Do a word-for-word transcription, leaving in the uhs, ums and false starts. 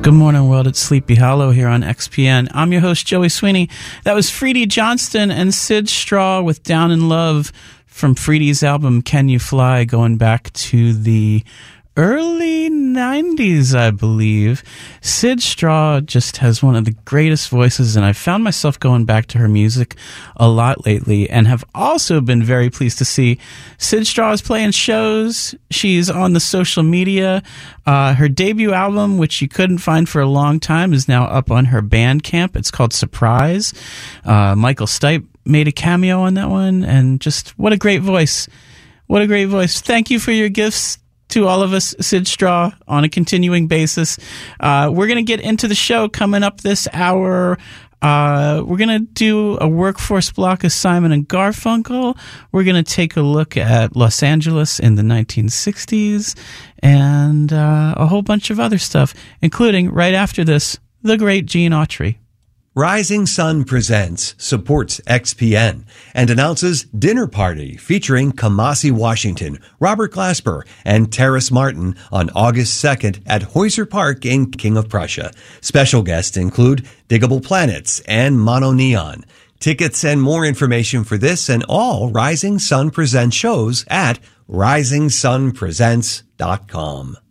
Good morning, world. It's Sleepy Hollow here on X P N. I'm your host, Joey Sweeney. That was Freddie Johnston and Sid Straw with Down in Love from Freddie's album Can You Fly, going back to the early nineties, I believe. Sid Straw just has one of the greatest voices, and I've found myself going back to her music a lot lately, and have also been very pleased to see Sid Straw is playing shows. She's on the social media. Uh, her debut album, which you couldn't find for a long time, is now up on her Bandcamp. It's called Surprise. Uh, Michael Stipe made a cameo on that one, and just what a great voice. What a great voice. Thank you for your gifts to all of us, Sid Straw, on a continuing basis. Uh, we're going to get into the show coming up this hour. Uh, we're going to do a workforce block of Simon and Garfunkel. We're going to take a look at Los Angeles in the nineteen sixties and uh, a whole bunch of other stuff, including, right after this, the great Gene Autry. Rising Sun Presents supports X P N and announces Dinner Party featuring Kamasi Washington, Robert Glasper, and Terrace Martin on August second at Heuser Park in King of Prussia. Special guests include Diggable Planets and Mono Neon. Tickets and more information for this and all Rising Sun Presents shows at rising sun presents dot com.